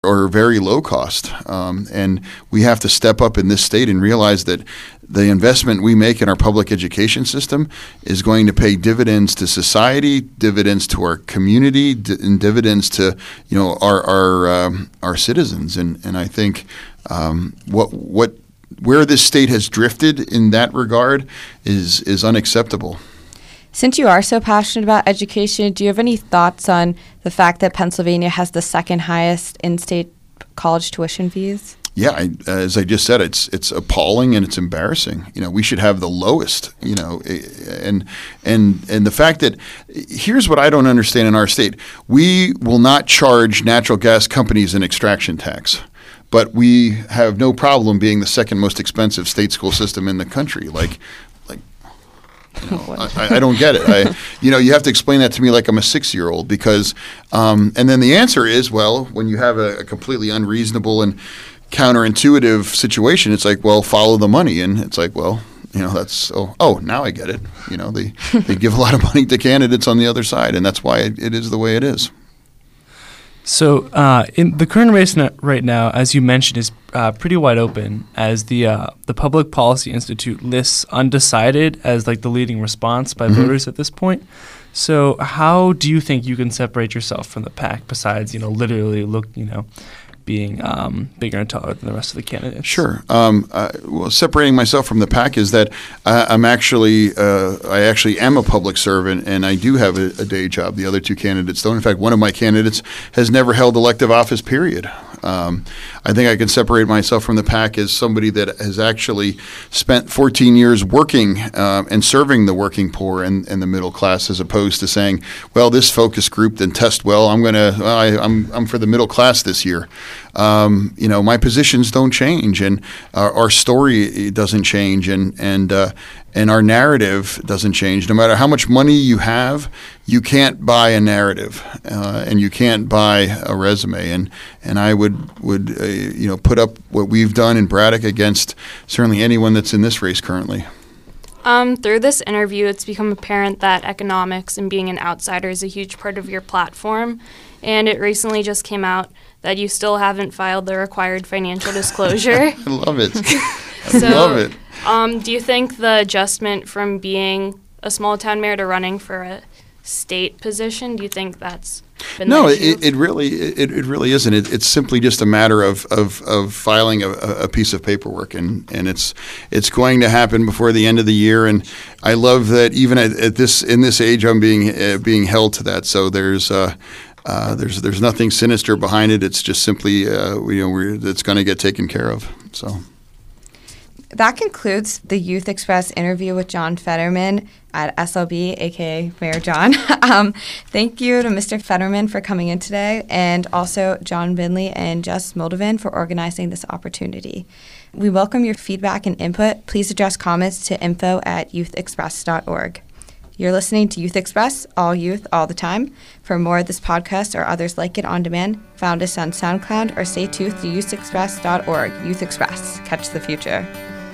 or very low cost. And we have to step up in this state and realize that the investment we make in our public education system is going to pay dividends to society, dividends to our community, and dividends to our citizens. And I think where this state has drifted in that regard is unacceptable. Since you are so passionate about education, do you have any thoughts on the fact that Pennsylvania has the second highest in-state college tuition fees? Yeah, as I just said, it's appalling and it's embarrassing. We should have the lowest. And the fact that here's what I don't understand in our state: we will not charge natural gas companies an extraction tax, but we have no problem being the second most expensive state school system in the country. I don't get it. You have to explain that to me like I'm a 6-year-old because, and then the answer is, well, when you have a completely unreasonable and counterintuitive situation, it's like, well, follow the money, and it's like, well, that's now I get it. They give a lot of money to candidates on the other side, and that's why it is the way it is. So in the current race right now, as you mentioned, is pretty wide open, as the Public Policy Institute lists undecided as like the leading response by voters at this point. So how do you think you can separate yourself from the pack besides, literally being bigger and taller than the rest of the candidates? Sure. Separating myself from the pack is that I actually am a public servant, and I do have a day job. The other two candidates don't. In fact, one of my candidates has never held elective office, period. I think I can separate myself from the pack as somebody that has actually spent 14 years working and serving the working poor and the middle class, as opposed to saying, well, this focus group didn't test well. I'm for the middle class this year. My positions don't change, and our story doesn't change, and our narrative doesn't change. No matter how much money you have, you can't buy a narrative, and you can't buy a resume. And I would put up what we've done in Braddock against certainly anyone that's in this race currently. Through this interview, it's become apparent that economics and being an outsider is a huge part of your platform. And it recently just came out that you still haven't filed the required financial disclosure. I love it. Love it. Do you think the adjustment from being a small town mayor to running for a state position, do you think that's been No, the issue? it really isn't. It's simply just a matter of filing a piece of paperwork, and it's going to happen before the end of the year. And I love that even in this age, I'm being held to that. So there's nothing sinister behind it. It's just simply it's going to get taken care of. So. That concludes the Youth Express interview with John Fetterman at SLB, aka Mayor John. Thank you to Mr. Fetterman for coming in today, and also John Vinley and Jess Moldovan for organizing this opportunity. We welcome your feedback and input. Please address comments to info@youthexpress.org. You're listening to Youth Express, all youth, all the time. For more of this podcast or others like it on demand, found us on SoundCloud or stay tuned to youthexpress.org. Youth Express. Catch the future.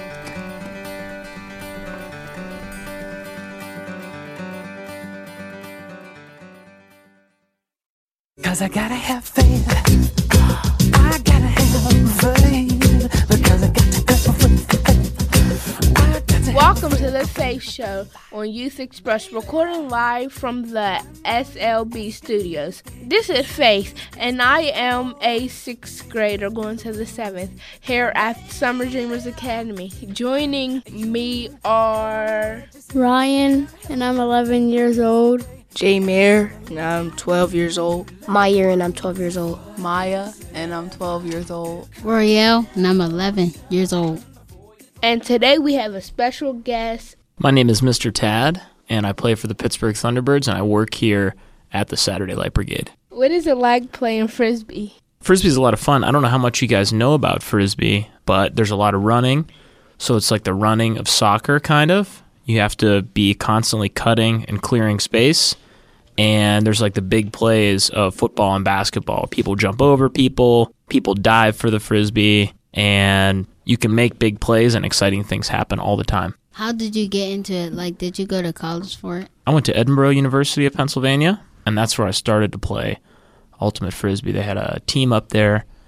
Cause I gotta have faith. I gotta have faith. Because I got to go with faith. Welcome to the Faith Show on Youth Express, recording live from the SLB studios. This is Faith, and I am a 6th grader going to the 7th here at Summer Dreamers Academy. Joining me are Ryan, and I'm 11 years old. Jameer, and I'm 12 years old. Maya, and I'm 12 years old. Maya, and I'm 12 years old. Royale, and I'm 11 years old. And today we have a special guest. My name is Mr. Tad, and I play for the Pittsburgh Thunderbirds, and I work here at the Saturday Light Brigade. What is it like playing Frisbee? Frisbee's a lot of fun. I don't know how much you guys know about Frisbee, but there's a lot of running. So it's like the running of soccer, kind of. You have to be constantly cutting and clearing space. And there's like the big plays of football and basketball. People jump over people dive for the Frisbee, and you can make big plays and exciting things happen all the time. How did you get into it? Like, did you go to college for it? I went to Edinboro University of Pennsylvania, and that's where I started to play Ultimate Frisbee. They had a team up there,